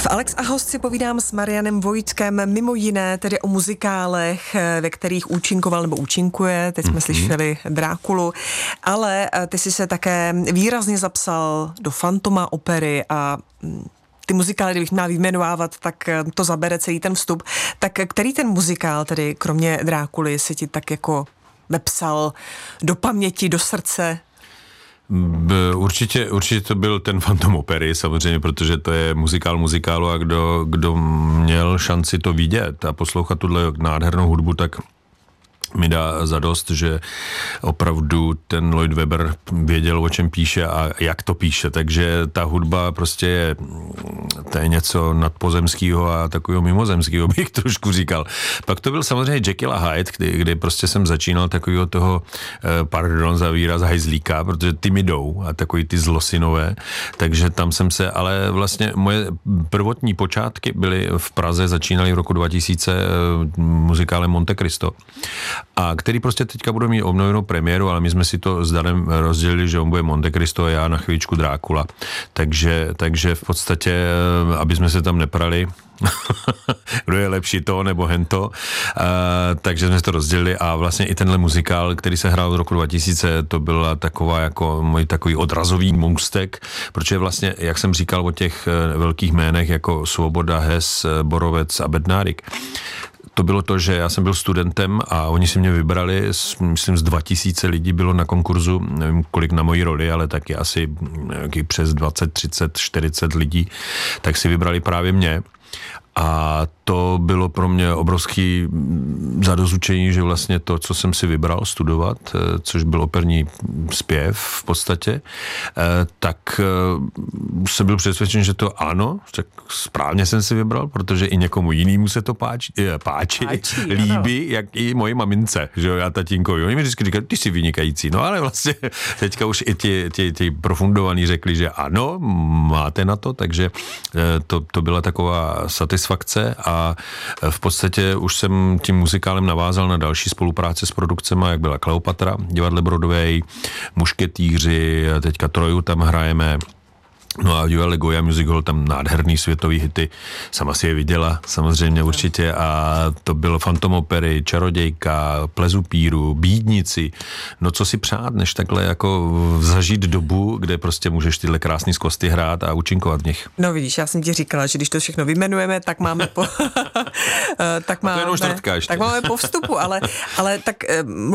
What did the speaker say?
Alex a host si povídám s Marianem Vojtkem, mimo jiné tedy o muzikálech, ve kterých účinkoval nebo účinkuje. Teď jsme slyšeli Drákulu, ale ty jsi se také výrazně zapsal do Fantoma opery a ty muzikály, kdybych měla vyjmenovávat, tak to zabere celý ten vstup. Tak který ten muzikál, tedy kromě Drákuly, se ti tak jako vepsal do paměti, do srdce? Určitě to byl ten Fantom opery, samozřejmě, protože to je muzikál muzikálu a kdo měl šanci to vidět a poslouchat tuhle nádhernou hudbu, tak mi dá zadost, že opravdu ten Lloyd Webber věděl, o čem píše a jak to píše, takže ta hudba prostě to je něco nadpozemského a takového mimozemského, bych trošku říkal. Pak to byl samozřejmě Jekyll a Hyde, kdy prostě jsem začínal takového toho, pardon za výraz, hajzlíka, protože ty mi jdou a takový ty zlosinové, takže tam jsem se, ale vlastně moje prvotní počátky byly v Praze, začínaly v roku 2000 muzikálem Monte Cristo, a který prostě teďka bude mít obnovenou premiéru, ale my jsme si to s Danem rozdělili, že on bude Monte Cristo a já na chvíličku Drákula. Takže v podstatě, aby jsme se tam neprali, kdo je lepší to nebo hento, takže jsme se to rozdělili a vlastně i tenhle muzikál, který se hrál v roku 2000, to byla taková jako můj takový odrazový můstek, protože vlastně, jak jsem říkal o těch velkých jménech jako Svoboda, Hess, Borovec a Bednárik, to bylo to, že já jsem byl studentem a oni si mě vybrali, myslím z 2000 lidí bylo na konkurzu, nevím kolik na moji roli, ale taky asi přes 20, 30, 40 lidí, tak si vybrali právě mě. A to bylo pro mě obrovský zadozučení, že vlastně to, co jsem si vybral studovat, což byl operní zpěv v podstatě, tak jsem byl přesvědčen, že to ano, tak správně jsem si vybral, protože i někomu jinému se to páči líbí, ano. Jak i moji mamince, že jo, já tatínkovi. Oni mi vždycky říkají, ty jsi vynikající. No ale vlastně teďka už i ti profundovaní řekli, že ano, máte na to, takže to byla taková satisfakce a v podstatě už jsem tím muzikálem navázal na další spolupráce s produkcemi, jak byla Kleopatra, divadle Broadway, Mušketýři, teďka Troju tam hrajeme. No a v divadle Goya Music Hall tam nádherný světový hity, sama si je viděla samozřejmě určitě a to bylo Fantom opery, Čarodějka, Plezupíru, Bídnici, no co si přát, než takhle jako zažít dobu, kde prostě můžeš tyhle krásný skosty hrát a účinkovat v nich. No vidíš, já jsem ti říkala, že když to všechno vyjmenujeme, tak máme tak máme po vstupu, ale tak